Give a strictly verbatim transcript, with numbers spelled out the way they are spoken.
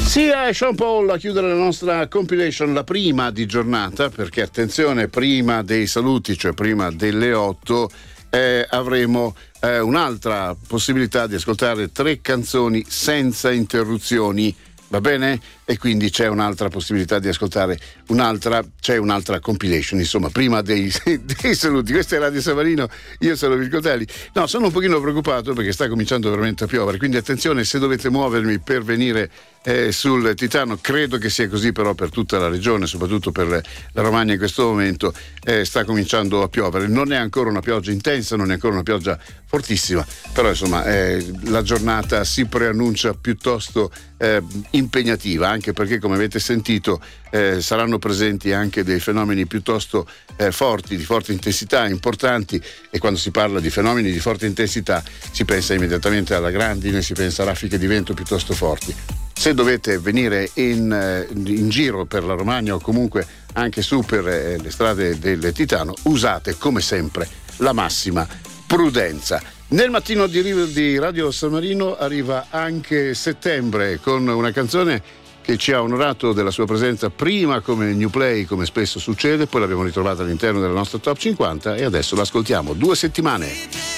Sì, è Sean Paul a chiudere la nostra compilation, la prima di giornata, perché attenzione, prima dei saluti, cioè prima delle otto, eh, avremo eh, un'altra possibilità di ascoltare tre canzoni senza interruzioni, va bene? E quindi c'è un'altra possibilità di ascoltare un'altra, c'è un'altra compilation, insomma, prima dei, dei saluti. Questo è Radio San Marino, io sono Mirko Telli. No, sono un pochino preoccupato perché sta cominciando veramente a piovere, quindi attenzione, se dovete muovermi per venire eh, sul Titano, credo che sia così però per tutta la regione, soprattutto per la Romagna in questo momento, eh, sta cominciando a piovere. Non è ancora una pioggia intensa, non è ancora una pioggia fortissima, però insomma eh, la giornata si preannuncia piuttosto eh, impegnativa, anche perché, come avete sentito, eh, saranno presenti anche dei fenomeni piuttosto eh, forti, di forte intensità, importanti, e quando si parla di fenomeni di forte intensità si pensa immediatamente alla grandine, si pensa a raffiche di vento piuttosto forti. Se dovete venire in, in giro per la Romagna o comunque anche su per eh, le strade del Titano, usate come sempre la massima prudenza. Nel mattino di, di Radio San Marino arriva anche Settembre con una canzone che ci ha onorato della sua presenza prima come new play, come spesso succede, poi l'abbiamo ritrovata all'interno della nostra top cinquanta e adesso l'ascoltiamo. Due settimane.